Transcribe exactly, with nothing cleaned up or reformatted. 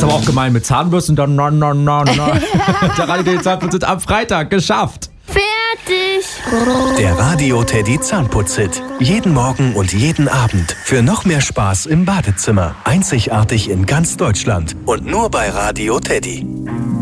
aber auch gemein mit Zahnbürsten. Dann, na, na, na, na. Der Radio Teddy Zahnputzhit am Freitag. Geschafft. Fertig. Der Radio Teddy Zahnputzhit. Jeden Morgen und jeden Abend. Für noch mehr Spaß im Badezimmer. Einzigartig in ganz Deutschland. Und nur bei Radio Teddy.